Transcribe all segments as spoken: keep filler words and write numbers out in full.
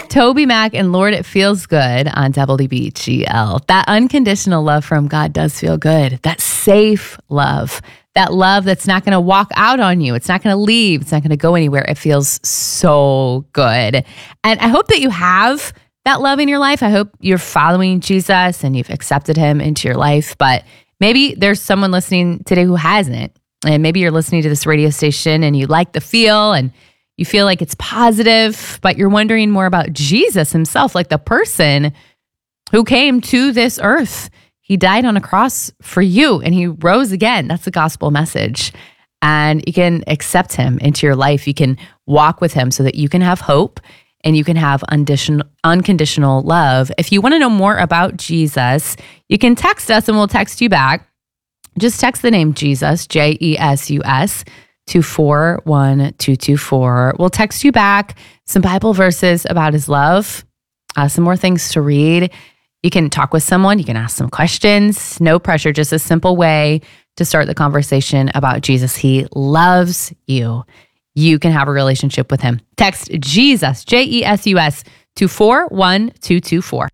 Toby Mac and Lord, It Feels Good on W B G L. That unconditional love from God does feel good. That safe love. That love that's not going to walk out on you. It's not going to leave. It's not going to go anywhere. It feels so good. And I hope that you have that love in your life. I hope you're following Jesus and you've accepted him into your life. But maybe there's someone listening today who hasn't. And maybe you're listening to this radio station and you like the feel and you feel like it's positive, but you're wondering more about Jesus himself, like the person who came to this earth. He died on a cross for you and he rose again. That's the gospel message. And you can accept him into your life. You can walk with him so that you can have hope and you can have unconditional, unconditional love. If you want to know more about Jesus, you can text us and we'll text you back. Just text the name Jesus, J E S U S, to four one two two four. We'll text you back some Bible verses about his love, uh, some more things to read. You can talk with someone. You can ask some questions. No pressure, just a simple way to start the conversation about Jesus. He loves you. You can have a relationship with him. Text Jesus, J E S U S, to four one two two four.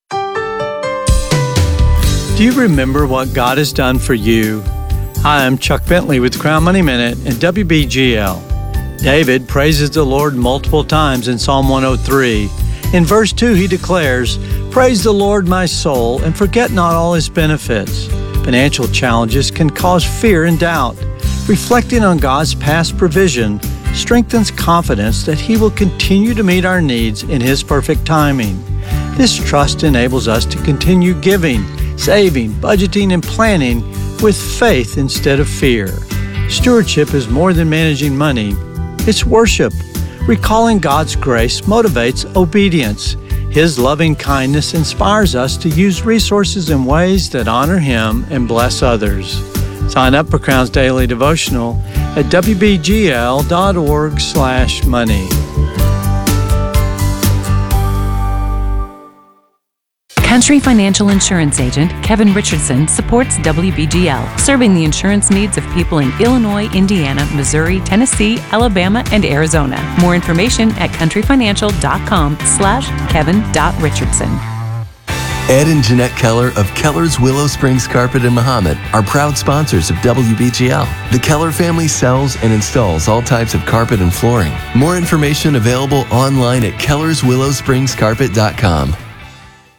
Do you remember what God has done for you? Hi, I'm Chuck Bentley with Crown Money Minute and W B G L. David praises the Lord multiple times in Psalm one oh three. In verse two, he declares, "Praise the Lord, my soul, and forget not all his benefits." Financial challenges can cause fear and doubt. Reflecting on God's past provision strengthens confidence that he will continue to meet our needs in his perfect timing. This trust enables us to continue giving, saving, budgeting, and planning with faith instead of fear. Stewardship is more than managing money. It's worship. Recalling God's grace motivates obedience. His loving kindness inspires us to use resources in ways that honor him and bless others. Sign up for Crown's Daily Devotional at w b g l dot org slash money. Country Financial Insurance Agent Kevin Richardson supports W B G L, serving the insurance needs of people in Illinois, Indiana, Missouri, Tennessee, Alabama, and Arizona. More information at countryfinancial.com slash kevin.richardson. Ed and Jeanette Keller of Keller's Willow Springs Carpet in Mahomet are proud sponsors of W B G L. The Keller family sells and installs all types of carpet and flooring. More information available online at kellers willow springs carpet dot com.